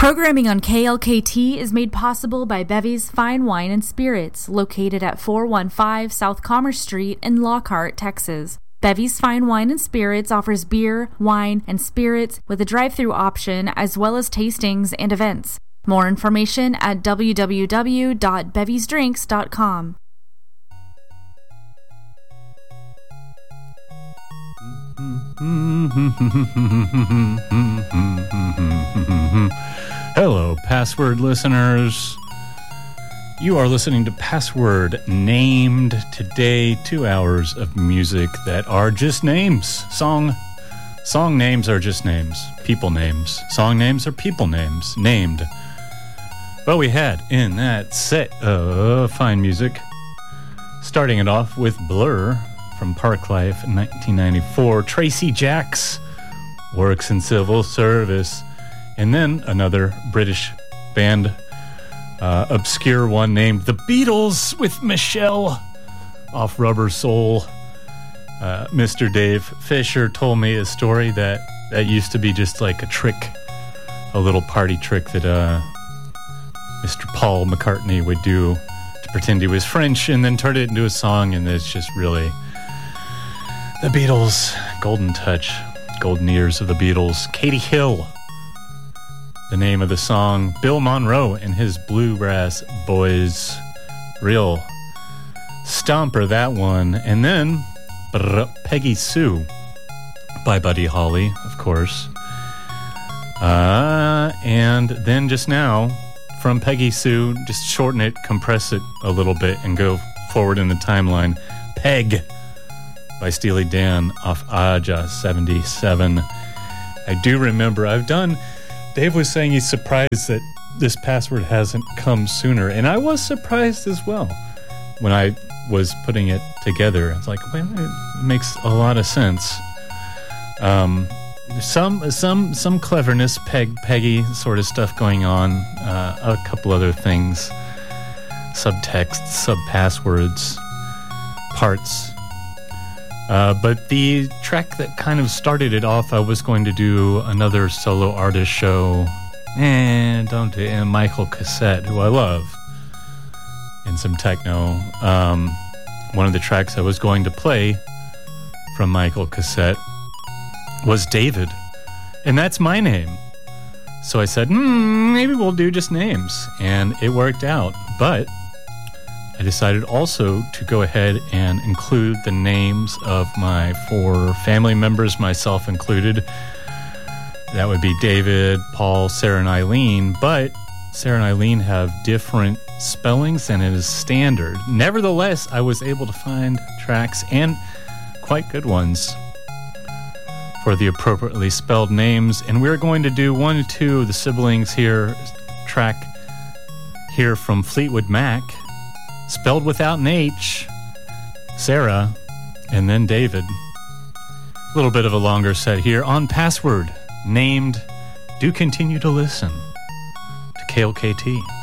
Programming on KLKT is made possible by Bevy's Fine Wine and Spirits, located at 415 South Commerce Street in Lockhart, Texas. Bevy's Fine Wine and Spirits offers beer, wine, and spirits with a drive-thru option as well as tastings and events. More information at www.bevysdrinks.com. Hello, Password listeners. You are listening to Password Named. Today, 2 hours of music that are just names. Song names are just names. People names. Song names are people names. Named. Well, we had in that set of fine music, starting it off with Blur from Parklife in 1994. Tracy Jacks, Works in Civil Service. And then another British band, obscure one named The Beatles with Michelle off Rubber Soul. Mr. Dave Fisher told me a story that used to be just like a trick, a little party trick that Mr. Paul McCartney would do to pretend he was French and then turn it into a song, and it's just really The Beatles, golden touch, golden years of the Beatles. Katie Hill, the name of the song. Bill Monroe and his Bluegrass Boys. Real stomper, that one. And then Peggy Sue by Buddy Holly, of course. And then just now, from Peggy Sue, just shorten it, compress it a little bit, and go forward in the timeline. Peg by Steely Dan off Aja 77. I do remember Dave was saying he's surprised that this password hasn't come sooner, and I was surprised as well when I was putting it together. I was like, wait, it makes a lot of sense. Some cleverness, Peggy sort of stuff going on, a couple other things, subtext, sub-passwords, parts. But the track that kind of started it off, I was going to do another solo artist show, and Michael Cassette, who I love, and some techno. One of the tracks I was going to play from Michael Cassette was David, and that's my name. So I said, maybe we'll do just names, and it worked out. But I decided also to go ahead and include the names of my 4 family members, myself included. That would be David, Paul, Sarah, and Eileen. But Sarah and Eileen have different spellings than it is standard. Nevertheless, I was able to find tracks, and quite good ones, for the appropriately spelled names. And we're going to do 1 and 2 of the siblings here. Track here from Fleetwood Mac, spelled without an H, Sarah, and then David. A little bit of a longer set here on Password Named. Do continue to listen to KLKT.